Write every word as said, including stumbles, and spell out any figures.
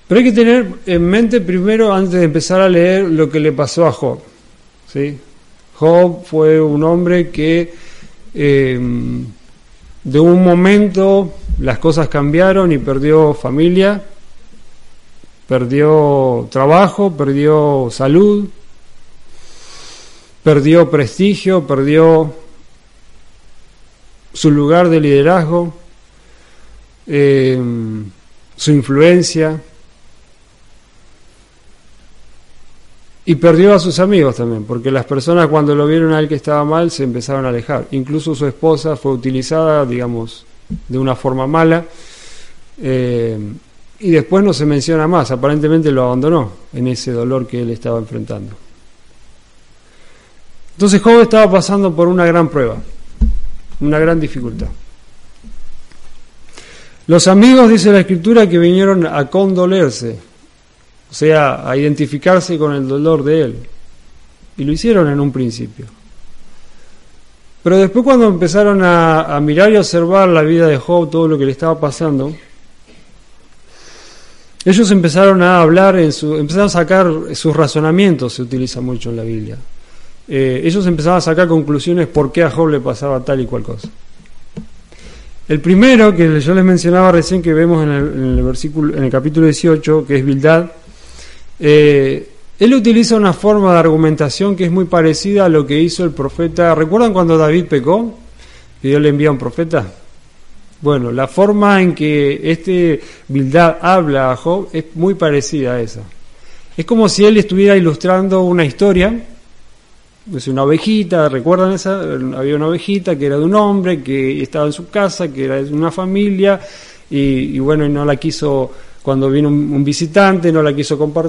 Pero hay que tener en mente primero, antes de empezar a leer, lo que le pasó a Job, ¿sí? Job fue un hombre que eh, de un momento las cosas cambiaron y perdió familia, perdió trabajo, perdió salud, perdió prestigio, perdió su lugar de liderazgo, eh, su influencia, y perdió a sus amigos también, porque las personas cuando lo vieron a él que estaba mal se empezaron a alejar. Incluso su esposa fue utilizada, digamos, de una forma mala, eh, y después no se menciona más. Aparentemente lo abandonó en ese dolor que él estaba enfrentando. Entonces Job estaba pasando por una gran prueba, una gran dificultad. Los amigos, dice la Escritura, que vinieron a condolerse, o sea, a identificarse con el dolor de él, y lo hicieron en un principio. Pero después, cuando empezaron a, a mirar y observar la vida de Job, todo lo que le estaba pasando, ellos empezaron a hablar, en su, empezaron a sacar sus razonamientos, se utiliza mucho en la Biblia. Eh, ellos empezaban a sacar conclusiones por qué a Job le pasaba tal y cual cosa. El primero, que yo les mencionaba recién, que vemos en el, en el versículo, en el capítulo dieciocho, que es Bildad, eh, él utiliza una forma de argumentación que es muy parecida a lo que hizo el profeta. ¿Recuerdan cuando David pecó? Que Dios le envía un profeta. Bueno, la forma en que este Bildad habla a Job es muy parecida a esa. Es como si él estuviera ilustrando una historia. Es una ovejita, ¿recuerdan esa? Había una ovejita que era de un hombre que estaba en su casa, que era de una familia, y, y bueno, y no la quiso, cuando vino un, un visitante, no la quiso compartir.